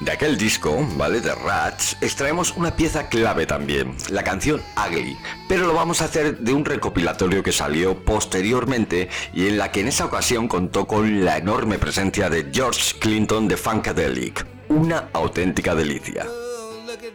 De aquel disco, ¿vale? De Rats, extraemos una pieza clave también, la canción Ugly, pero lo vamos a hacer de un recopilatorio que salió posteriormente y en la que en esa ocasión contó con la enorme presencia de George Clinton de Funkadelic, una auténtica delicia.